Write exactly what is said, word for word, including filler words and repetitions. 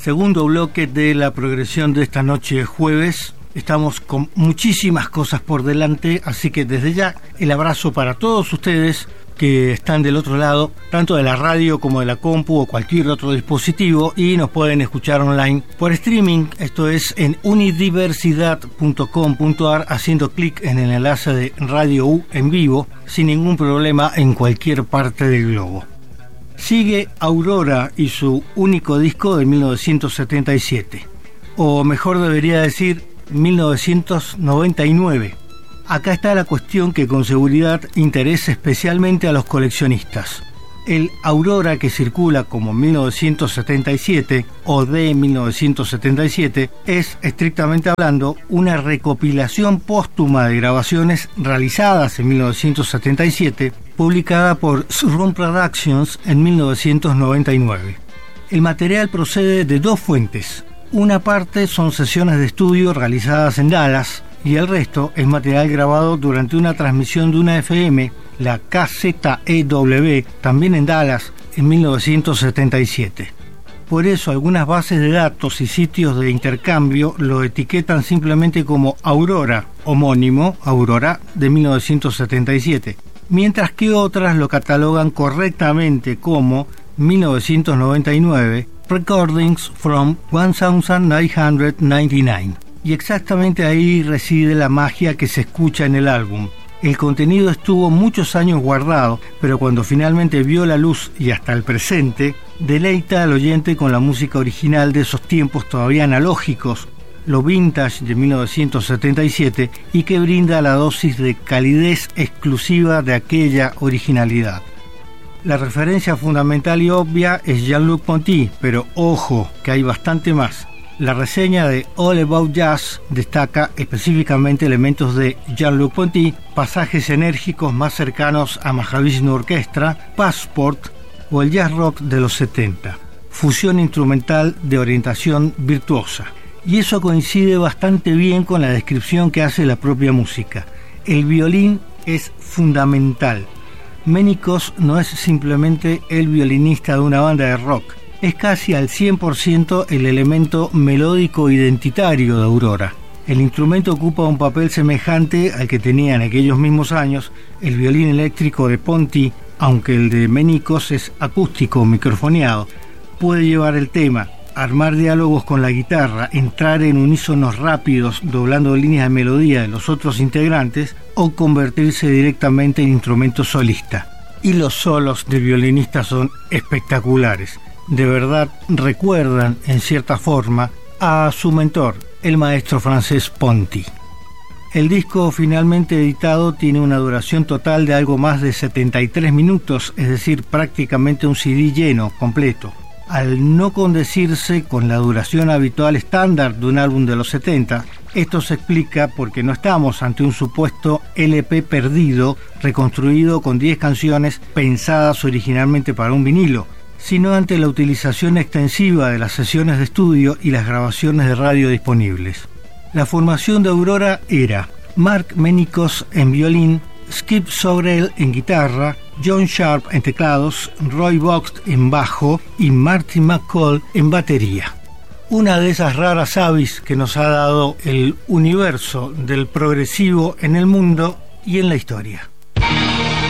segundo bloque de la progresión de esta noche de jueves. Estamos con muchísimas cosas por delante, así que desde ya el abrazo para todos ustedes que están del otro lado, tanto de la radio como de la compu o cualquier otro dispositivo, y nos pueden escuchar online por streaming, esto es en unidiversidad punto com punto a r, haciendo clic en el enlace de Radio U en vivo, sin ningún problema en cualquier parte del globo. Sigue Aurora y su único disco de mil novecientos setenta y siete, o mejor debería decir mil novecientos noventa y nueve. Acá está la cuestión que con seguridad interesa especialmente a los coleccionistas. El Aurora, que circula como mil novecientos setenta y siete o de mil novecientos setenta y siete, es, estrictamente hablando, una recopilación póstuma de grabaciones realizadas en mil novecientos setenta y siete, publicada por Surround Productions en mil novecientos noventa y nueve. El material procede de dos fuentes. Una parte son sesiones de estudio realizadas en Dallas, y el resto es material grabado durante una transmisión de una F M, la K Z E W, también en Dallas, en mil novecientos setenta y siete. Por eso algunas bases de datos y sitios de intercambio lo etiquetan simplemente como Aurora, homónimo, Aurora, de mil novecientos setenta y siete, mientras que otras lo catalogan correctamente como mil novecientos noventa y nueve, Recordings from nineteen ninety-nine. Y exactamente ahí reside la magia que se escucha en el álbum. El contenido estuvo muchos años guardado, pero cuando finalmente vio la luz y hasta el presente, deleita al oyente con la música original de esos tiempos todavía analógicos, lo vintage de mil novecientos setenta y siete, y que brinda la dosis de calidez exclusiva de aquella originalidad. La referencia fundamental y obvia es Jean-Luc Ponty, pero ojo, que hay bastante más. La reseña de All About Jazz destaca específicamente elementos de Jean-Luc Ponty, pasajes enérgicos más cercanos a Mahavishnu Orchestra, Passport o el jazz rock de los setenta, fusión instrumental de orientación virtuosa. Y eso coincide bastante bien con la descripción que hace la propia música. El violín es fundamental. Menikos no es simplemente el violinista de una banda de rock, es casi al cien por ciento el elemento melódico identitario de Aurora. El instrumento ocupa un papel semejante al que tenía en aquellos mismos años el violín eléctrico de Ponty, aunque el de Menikos es acústico, microfoneado. Puede llevar el tema, armar diálogos con la guitarra, entrar en unísonos rápidos doblando líneas de melodía de los otros integrantes o convertirse directamente en instrumento solista. Y los solos del violinista son espectaculares. De verdad recuerdan, en cierta forma, a su mentor, el maestro francés Ponty. El disco finalmente editado tiene una duración total de algo más de setenta y tres minutos, es decir, prácticamente un C D lleno, completo. Al no condecirse con la duración habitual estándar de un álbum de los setenta, esto se explica porque no estamos ante un supuesto L P perdido, reconstruido con diez canciones pensadas originalmente para un vinilo, sino ante la utilización extensiva de las sesiones de estudio y las grabaciones de radio disponibles. La formación de Aurora era Mark Menikos en violín, Skip Sobrel en guitarra, John Sharp en teclados, Roy Vogt en bajo y Marty McCall en batería. Una de esas raras avis que nos ha dado el universo del progresivo en el mundo y en la historia.